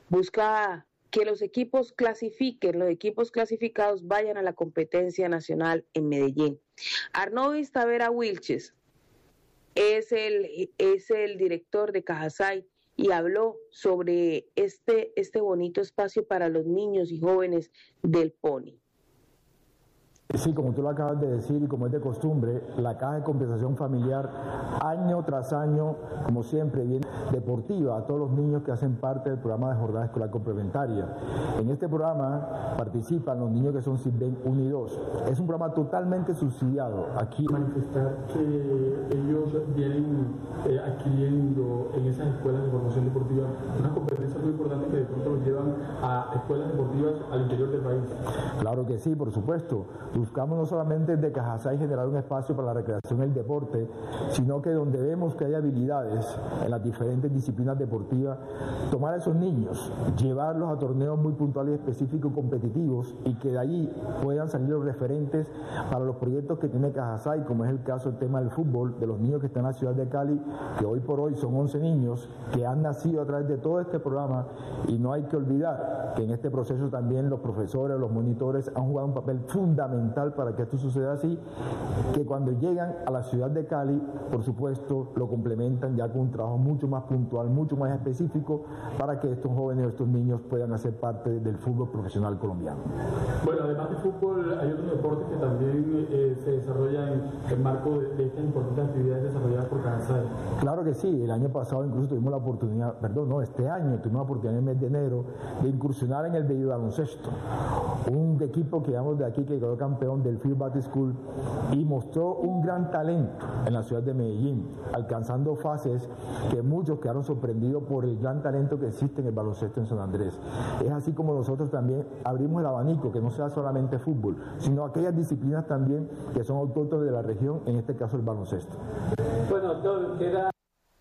busca que los equipos clasificados vayan a la competencia nacional en Medellín. Arnovis Tavera Wilches es el director de Cajasay y habló sobre este bonito espacio para los niños y jóvenes del Pony. Sí, como tú lo acabas de decir y como es de costumbre, la Caja de Compensación Familiar año tras año, como siempre, viene deportiva a todos los niños que hacen parte del programa de jornada escolar complementaria. En este programa participan los niños que son SISBEN 1 y 2. Es un programa totalmente subsidiado. Aquí manifestar que ellos vienen adquiriendo en esas escuelas de formación deportiva unas competencias muy importantes que de pronto los llevan a escuelas deportivas al interior del país. Claro que sí, por supuesto. Buscamos no solamente desde Cajasay generar un espacio para la recreación y el deporte, sino que donde vemos que hay habilidades en las diferentes disciplinas deportivas, tomar a esos niños, llevarlos a torneos muy puntuales y específicos competitivos y que de allí puedan salir los referentes para los proyectos que tiene Cajasay, como es el caso del tema del fútbol, de los niños que están en la ciudad de Cali, que hoy por hoy son 11 niños que han nacido a través de todo este programa, y no hay que olvidar que en este proceso también los profesores, los monitores han jugado un papel fundamental para que esto suceda así, que cuando llegan a la ciudad de Cali, por supuesto, lo complementan ya con un trabajo mucho más puntual, mucho más específico, para que estos jóvenes, estos niños puedan hacer parte del fútbol profesional colombiano. Bueno, además de fútbol, hay otros deportes que también se desarrollan en el marco de estas importantes actividades desarrolladas por Cajasay. Claro que sí, el año pasado incluso tuvimos la oportunidad, este año tuvimos la oportunidad en el mes de enero de incursionar en el baby baloncesto, un equipo que llamamos de aquí que quedó campeón del Field Bat School y mostró un gran talento en la ciudad de Medellín, alcanzando fases que muchos quedaron sorprendidos por el gran talento que existe en el baloncesto en San Andrés. Es así como nosotros también abrimos el abanico, que no sea solamente fútbol, sino aquellas disciplinas también que son autóctonas de la región, en este caso el baloncesto. Bueno, doctor, queda...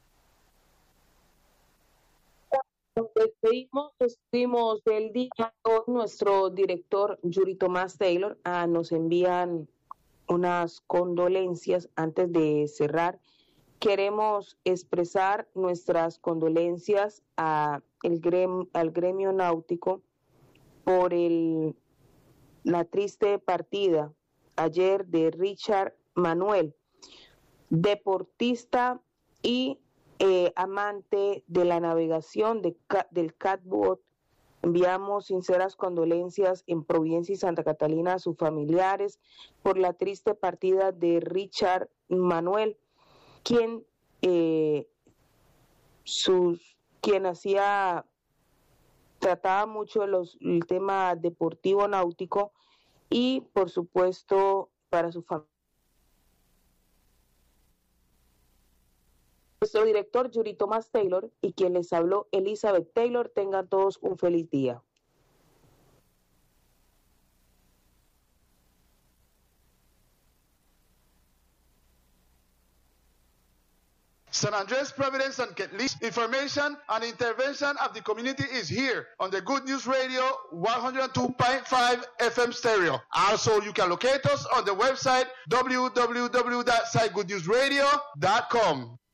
Despedimos del día con nuestro director Yuri Tomás Taylor. Nos envían unas condolencias. Antes de cerrar, queremos expresar nuestras condolencias al gremio náutico por la triste partida ayer de Richard Manuel, deportista y amante de la navegación del catboat. Enviamos sinceras condolencias en Providencia y Santa Catalina a sus familiares por la triste partida de Richard Manuel, quien trataba mucho el tema deportivo náutico y, por supuesto, para su familia. Nuestro director Yuri Tomás Taylor y quien les habló Elizabeth Taylor. Tengan todos un feliz día. San Andres, Providence, and Ketlis. Information and intervention of the community is here on the Good News Radio 102.5 FM stereo. Also, you can locate us on the website www.sitegoodnewsradio.com.